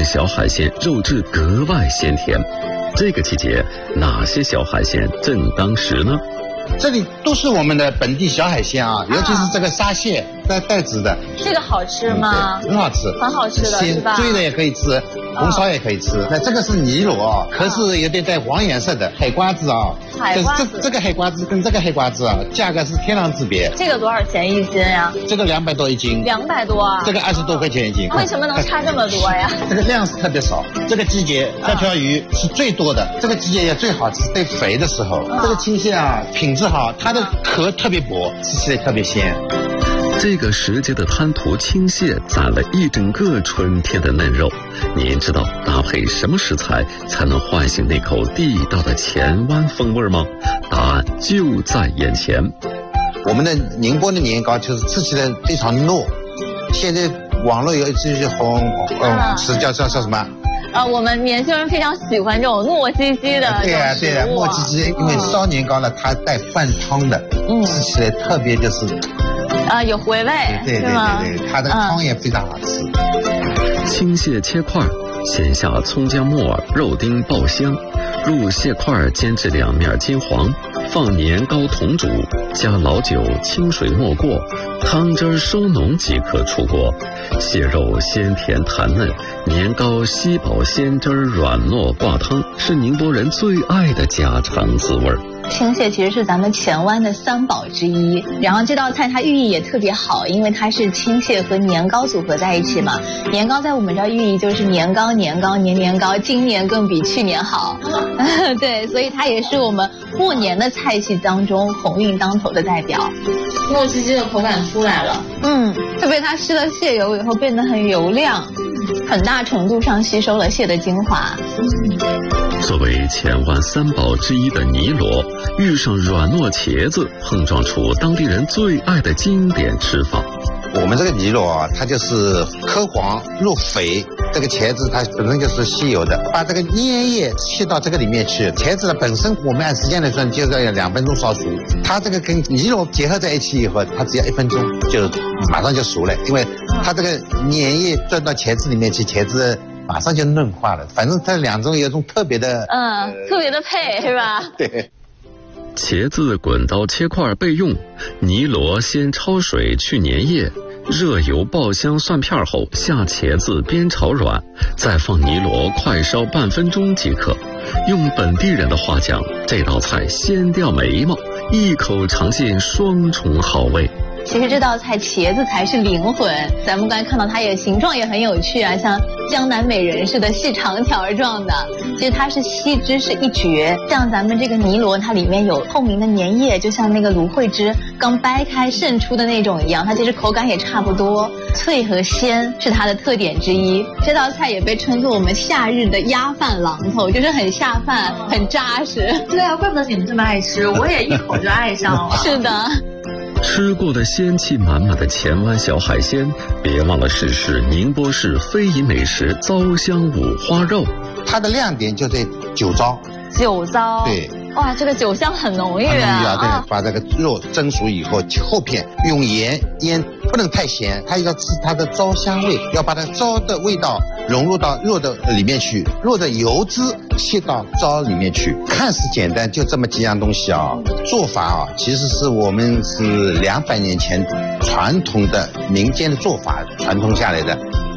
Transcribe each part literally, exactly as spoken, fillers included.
个小海鲜肉质格外鲜甜。这个季节哪些小海鲜正当时呢？ 这里都是我们的本地小海鲜啊，尤其是这个沙蟹带带籽的。 这个好吃吗？ 嗯、很好吃，很好吃的，是吧？ 追的也可以吃，红烧也可以吃。那、哦、这个是泥螺啊，壳是有点带黄颜色的海瓜子啊。 海瓜子。 这这个海瓜子跟这个海瓜子啊，价格是天壤之别。 这个多少钱一斤呀？ 这个两百多一斤。 两百多啊？ 这个二十多块钱一斤。 为什么能差这么多呀？ 这个量是特别少。这个季节这条鱼是最多的，这个季节也最好吃，最肥的时候。哦、这个青蟹啊，品质好，它的壳特别薄，吃起来特别鲜。 这个时节的滩涂青蟹攒了一整个春天的嫩肉，您知道搭配什么食材才能唤醒那口地道的前湾风味吗？答案就在眼前。 我们的宁波的年糕就是吃起来非常糯，现在网络有一句红嗯词叫叫叫什么？ 呃，我们年轻人非常喜欢这种糯唧唧的。 对呀、啊、对呀、啊，糯唧唧，因为烧年糕呢，它带灌汤的，嗯，吃起来特别就是。 啊、呃，有回味， 对对对对，它的汤也非常好吃。 嗯、青蟹切块，先下葱姜末、肉丁爆香，入蟹块煎至两面金黄，放年糕同煮，加老酒，清水没过，汤汁收浓即可出锅。蟹肉鲜甜弹嫩，年糕稀薄鲜汁软糯挂汤，是宁波人最爱的家常滋味。 青蟹其实是咱们前湾的三宝之一，然后这道菜它寓意也特别好，因为它是青蟹和年糕组合在一起嘛。年糕在我们这儿寓意就是年糕年糕年年糕，今年更比去年好。对，所以它也是我们过年的菜系当中鸿运当头的代表。 糯唧唧的口感出来了， 嗯，特别它吸了蟹油以后变得很油亮，很大程度上吸收了蟹的精华。 作为前湾三宝之一的泥螺，遇上软糯茄子，碰撞出当地人最爱的经典吃法。 我们这个泥螺啊，它就是颗黄入肥，这个茄子它本身就是吸油的，把这个粘液吸到这个里面去。茄子呢本身我们按时间来算，就要两分钟烧熟。它这个跟泥螺结合在一起以后，它只要一分钟就马上就熟了，因为它这个粘液钻到茄子里面去，茄子马上就嫩化了。反正它两种有一种特别的， 嗯，呃、特别的配是吧？ 对。 茄子滚刀切块备用，泥螺先焯水去粘液，热油爆香蒜片后下茄子煸炒软，再放泥螺快烧半分钟即可。用本地人的话讲，这道菜鲜掉眉毛，一口尝尽双重好味。 其实这道菜茄子才是灵魂，咱们刚才看到它也形状也很有趣啊，像江南美人似的细长条状的，其实它是吸汁是一绝。像咱们这个泥螺，它里面有透明的粘液，就像那个芦荟汁刚掰开渗出的那种一样，它其实口感也差不多，脆和鲜是它的特点之一。这道菜也被称作我们夏日的鸭饭榔头，就是很下饭很扎实。 对啊，怪不得你们这么爱吃，我也一口就爱上了。 是的。 吃过的鲜气满满的前湾小海鲜，别忘了试试宁波市非遗美食糟香五花肉。 它的亮点就在酒糟。 酒糟。 对。 哇，这个酒香很浓郁啊！ 很浓郁啊，对，啊、把这个肉蒸熟以后，厚片用盐腌，不能太咸，它要吃它的糟香味，要把它糟的味道融入到肉的里面去，肉的油脂吸到糟里面去。看似简单，就这么几样东西啊，做法啊，其实是我们是两百年前传统的民间的做法传承下来的。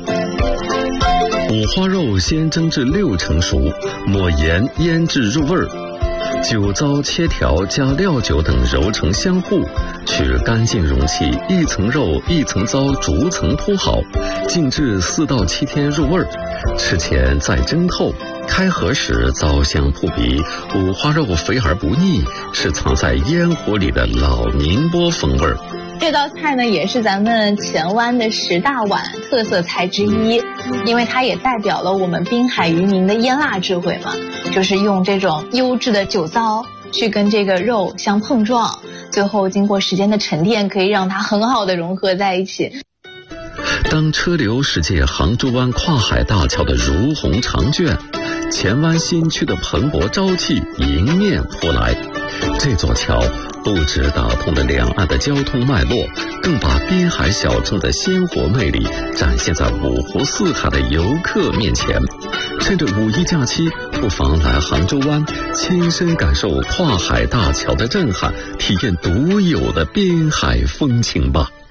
五花肉先蒸至六成熟，抹盐腌制入味儿。酒糟切条加料酒等揉成香糊，取干净容器，一层肉一层糟逐层铺好，静置四到七天入味儿。吃前再蒸透，开盒时糟香扑鼻，五花肉肥而不腻，是藏在烟火里的老宁波风味儿。 这道菜呢，也是咱们前湾的十大碗特色菜之一，因为它也代表了我们滨海渔民的腌腊智慧嘛，就是用这种优质的酒糟去跟这个肉相碰撞，最后经过时间的沉淀，可以让它很好的融合在一起。 当车流驶借杭州湾跨海大桥的如虹长卷，前湾新区的蓬勃朝气迎面扑来。 这座桥不只打通了两岸的交通脉络，更把滨海小镇的鲜活魅力展现在五湖四海的游客面前。趁着五一假期，不妨来杭州湾亲身感受跨海大桥的震撼，体验独有的滨海风情吧。